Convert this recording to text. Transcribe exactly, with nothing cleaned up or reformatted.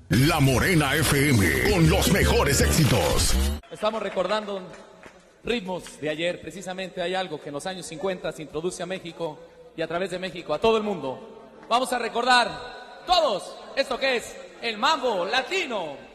La Morena F M, con los mejores éxitos. Estamos recordando ritmos de ayer. Precisamente hay algo que en los años cincuenta se introduce a México y a través de México a todo el mundo. Vamos a recordar todos esto que es el mambo latino.